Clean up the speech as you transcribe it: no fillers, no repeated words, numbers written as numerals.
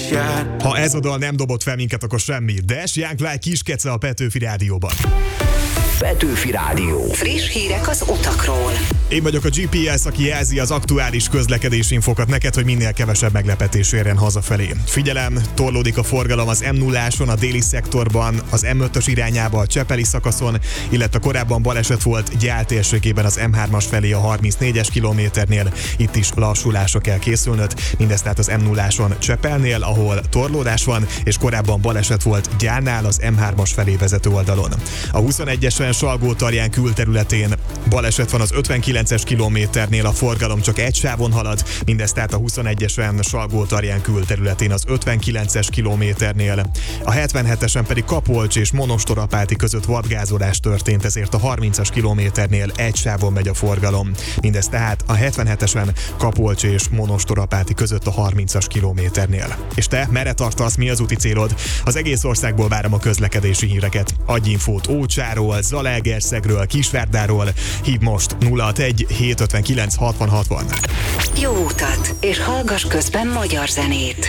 jár. Ha ez a dal nem dobott fel minket, akkor semmi. Dash Young Like Kiskece a Petőfi Rádióban. Petőfi Rádió. Friss hírek az utakról. Én vagyok a GPS, aki jelzi az aktuális közlekedési infokat neked, hogy minél kevesebb meglepetés érjen hazafelé. Figyelem, torlódik a forgalom az M0-áson, a déli szektorban, az M5-ös irányába, a Csepeli szakaszon, illetve korábban baleset volt Gyál térségében az M3-as felé a 34-es kilométernél. Itt is lassulásra kell készülnöd. Mindezt tehát az M0-áson Csepelnél, ahol torlódás van, és korábban baleset volt Gyálnál az M3-as felé vezető oldalon. A 21-esen Salgótarján külterületén baleset van az 59-es kilométernél, a forgalom csak egy sávon halad, mindezt tehát a 21-esen Salgótarján külterületén az 59-es kilométernél. A 77-esen pedig Kapolcs és Monostorapáti között vadgázolás történt, ezért a 30-as kilométernél egy sávon megy a forgalom. Mindez tehát a 77-esen Kapolcs és Monostorapáti között a 30-as kilométernél. És te merre tartasz, mi az úti célod? Az egész országból várom a közlekedési híreket. Adj infót Ócsáról, Zalaegerszegről, Kisvárdáról. Hív most 061 759 60 60. Jó utat, és hallgass közben magyar zenét.